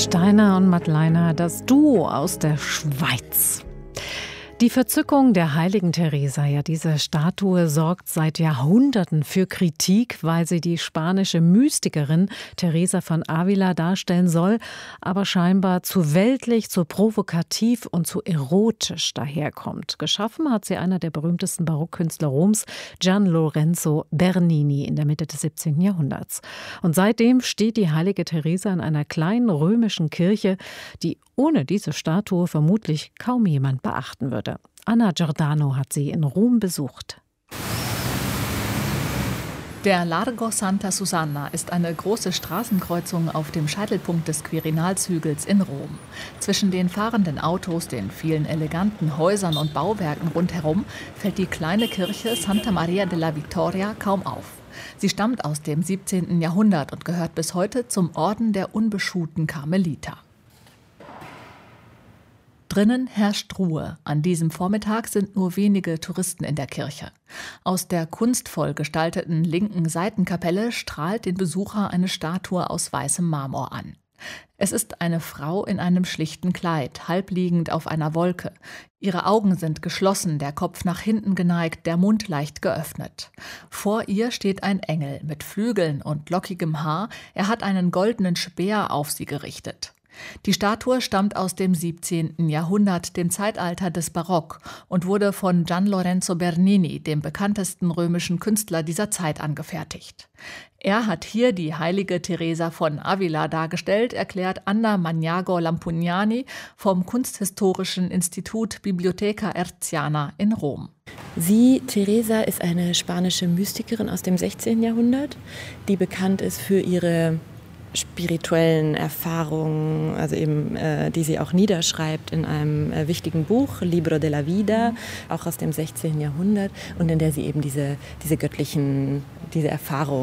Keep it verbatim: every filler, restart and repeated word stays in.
Steiner und Madleiner, das Duo aus der Schweiz. Die Verzückung der heiligen Teresa, ja, diese Statue sorgt seit Jahrhunderten für Kritik, weil sie die spanische Mystikerin Teresa von Ávila darstellen soll, aber scheinbar zu weltlich, zu provokativ und zu erotisch daherkommt. Geschaffen hat sie einer der berühmtesten Barockkünstler Roms, Gian Lorenzo Bernini, in der Mitte des siebzehnten Jahrhunderts. Und seitdem steht die heilige Teresa in einer kleinen römischen Kirche, die ohne diese Statue vermutlich kaum jemand beachten würde. Anna Giordano hat sie in Rom besucht. Der Largo Santa Susanna ist eine große Straßenkreuzung auf dem Scheitelpunkt des Quirinalshügels in Rom. Zwischen den fahrenden Autos, den vielen eleganten Häusern und Bauwerken rundherum fällt die kleine Kirche Santa Maria della Vittoria kaum auf. Sie stammt aus dem siebzehnten Jahrhundert und gehört bis heute zum Orden der unbeschuhten Karmeliter. Drinnen herrscht Ruhe. An diesem Vormittag sind nur wenige Touristen in der Kirche. Aus der kunstvoll gestalteten linken Seitenkapelle strahlt den Besucher eine Statue aus weißem Marmor an. Es ist eine Frau in einem schlichten Kleid, halbliegend auf einer Wolke. Ihre Augen sind geschlossen, der Kopf nach hinten geneigt, der Mund leicht geöffnet. Vor ihr steht ein Engel mit Flügeln und lockigem Haar. Er hat einen goldenen Speer auf sie gerichtet. Die Statue stammt aus dem siebzehnten Jahrhundert, dem Zeitalter des Barock, und wurde von Gian Lorenzo Bernini, dem bekanntesten römischen Künstler dieser Zeit, angefertigt. Er hat hier die heilige Teresa von Ávila dargestellt, erklärt Anna Magnago Lampugnani vom Kunsthistorischen Institut Bibliotheca Erziana in Rom. Sie, Teresa, ist eine spanische Mystikerin aus dem sechzehnten Jahrhundert, die bekannt ist für ihre spirituellen Erfahrungen, also eben, äh, die sie auch niederschreibt in einem äh, wichtigen Buch, Libro de la Vida, auch aus dem sechzehnten Jahrhundert, und in der sie eben diese, diese göttlichen, diese Erfahrungen